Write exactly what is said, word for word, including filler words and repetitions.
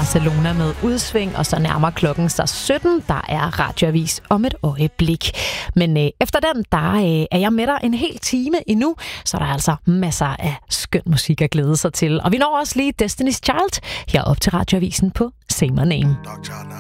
Barcelona med Udsving, og så nærmer klokken sig sytten. Der er radioavis om et øjeblik. Men øh, efter den, der øh, er jeg med dig en hel time endnu, så der er altså masser af skøn musik at glæde sig til. Og vi når også lige Destiny's Child her op til radioavisen på Say My Name.